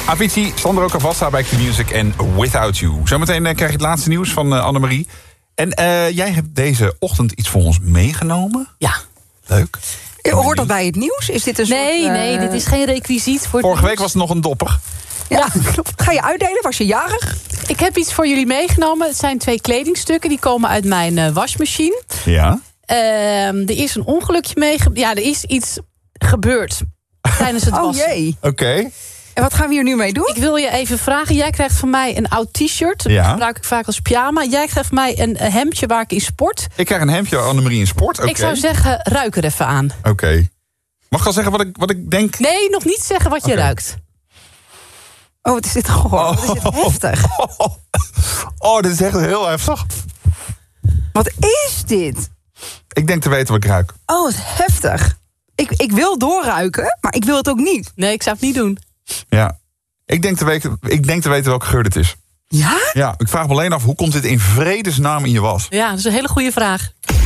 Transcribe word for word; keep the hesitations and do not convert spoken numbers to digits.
Avicii, Sandro Cavazza bij Q-Music en Without You. Zometeen uh, krijg je het laatste nieuws van uh, Annemarie. En uh, jij hebt deze ochtend iets voor ons meegenomen. Ja. Leuk. Hoort dat bij het nieuws? Is dit een nee, soort, uh... nee, dit is geen requisiet voor het Vorige nieuws. week was het nog een dopper. Ja, klopt. Ga je uitdelen? Was je jarig? Ik heb iets voor jullie meegenomen. Het zijn twee kledingstukken. Die komen uit mijn uh, wasmachine. Ja. Uh, er is een ongelukje mee. Ja, er is iets gebeurd tijdens het Oh wassen. jee. Oké. Okay. En wat gaan we hier nu mee doen? Ik wil je even vragen. Jij krijgt van mij een oud t-shirt. Dat Ja. gebruik ik vaak als pyjama. Jij krijgt van mij een hemdje waar ik in sport. Ik krijg een hemdje Annemarie in sport. Oké. Okay. Ik zou zeggen, ruik er even aan. Oké. Okay. Mag ik al zeggen wat ik, wat ik denk? Nee, nog niet zeggen wat je Okay. ruikt. Oh, wat is dit gewoon? Oh. Wat is dit heftig? Oh, oh. oh, dit is echt heel heftig. Wat is dit? Ik denk te weten wat ik ruik. Oh, wat heftig. Ik, ik wil doorruiken, maar ik wil het ook niet. Nee, ik zou het niet doen. Ja. Ik denk te weten, ik denk te weten welke geur dit is. Ja? Ja, ik vraag me alleen af, hoe komt dit in vredesnaam in je was? Ja, dat is een hele goede vraag.